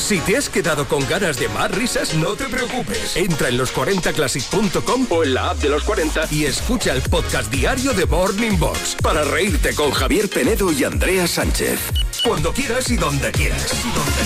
Si te has quedado con ganas de más risas, no te preocupes. Entra en los40classic.com o en la app de los 40 y escucha el podcast diario de Morning Box para reírte con Javier Penedo y Andrea Sánchez. Cuando quieras y donde quieras.